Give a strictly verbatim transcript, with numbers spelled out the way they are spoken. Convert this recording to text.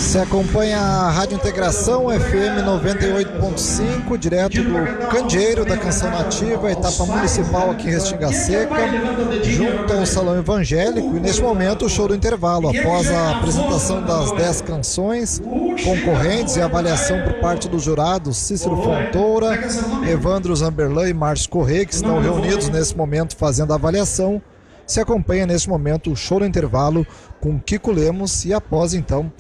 Você acompanha a Rádio Integração F M noventa e oito ponto cinco, direto do Candeeiro da Canção Nativa, etapa municipal aqui em Restinga Seca, junto ao Salão Evangélico. E neste momento o show do intervalo, após a apresentação das dez canções concorrentes e avaliação por parte dos jurados Cícero Fontoura, Evandro Zamberlan e Márcio Corrêa, que estão reunidos nesse momento fazendo a avaliação. Se acompanha neste momento o show do intervalo com Kiko Lemos e após então